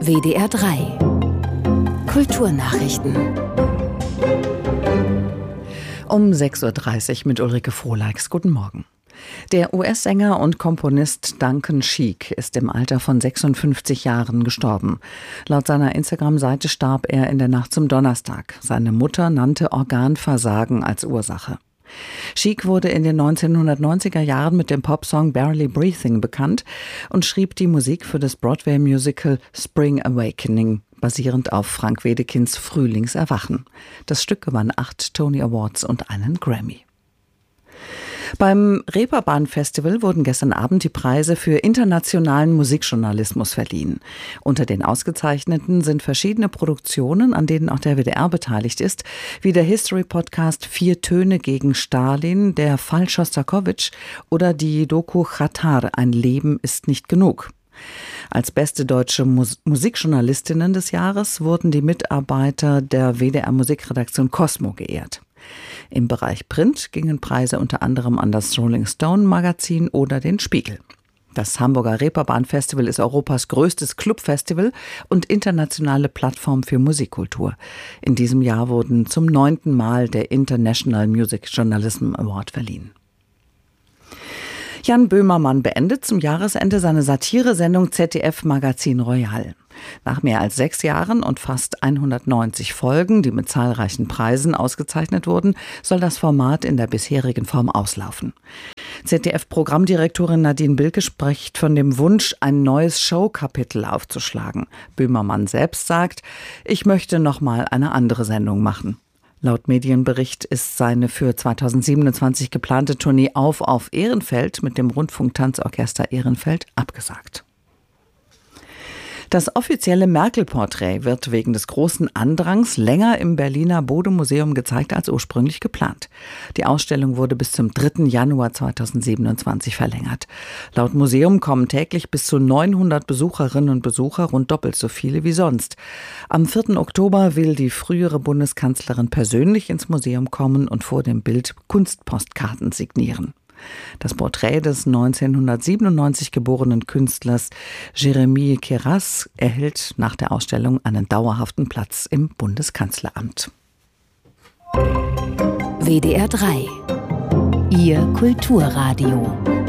WDR 3 Kulturnachrichten. Um 6.30 Uhr mit Ulrike Frohleix. Guten Morgen. Der US-Sänger und Komponist Duncan Sheik ist im Alter von 56 Jahren gestorben. Laut seiner Instagram-Seite starb er in der Nacht zum Donnerstag. Seine Mutter nannte Organversagen als Ursache. Sheik wurde in den 1990er Jahren mit dem Popsong Barely Breathing bekannt und schrieb die Musik für das Broadway-Musical Spring Awakening, basierend auf Frank Wedekinds Frühlingserwachen. Das Stück gewann 8 Tony Awards und einen Grammy. Beim Reeperbahn-Festival wurden gestern Abend die Preise für internationalen Musikjournalismus verliehen. Unter den Ausgezeichneten sind verschiedene Produktionen, an denen auch der WDR beteiligt ist, wie der History-Podcast 4 Töne gegen Stalin, der Fall Schostakowitsch oder die Doku Chatar, ein Leben ist nicht genug. Als beste deutsche Musikjournalistinnen des Jahres wurden die Mitarbeiter der WDR-Musikredaktion Cosmo geehrt. Im Bereich Print gingen Preise unter anderem an das Rolling Stone Magazin oder den Spiegel. Das Hamburger Reeperbahn-Festival ist Europas größtes Clubfestival und internationale Plattform für Musikkultur. In diesem Jahr wurden zum 9. Mal der International Music Journalism Award verliehen. Jan Böhmermann beendet zum Jahresende seine Satiresendung ZDF Magazin Royal. Nach mehr als 6 Jahren und fast 190 Folgen, die mit zahlreichen Preisen ausgezeichnet wurden, soll das Format in der bisherigen Form auslaufen. ZDF-Programmdirektorin Nadine Bilke spricht von dem Wunsch, ein neues Showkapitel aufzuschlagen. Böhmermann selbst sagt, ich möchte noch mal eine andere Sendung machen. Laut Medienbericht ist seine für 2027 geplante Tournee auf Ehrenfeld mit dem Rundfunk-Tanzorchester Ehrenfeld abgesagt. Das offizielle Merkel-Porträt wird wegen des großen Andrangs länger im Berliner Bode-Museum gezeigt als ursprünglich geplant. Die Ausstellung wurde bis zum 3. Januar 2027 verlängert. Laut Museum kommen täglich bis zu 900 Besucherinnen und Besucher, rund doppelt so viele wie sonst. Am 4. Oktober will die frühere Bundeskanzlerin persönlich ins Museum kommen und vor dem Bild Kunstpostkarten signieren. Das Porträt des 1997 geborenen Künstlers Jérémy Queyras erhält nach der Ausstellung einen dauerhaften Platz im Bundeskanzleramt. WDR 3 Ihr Kulturradio.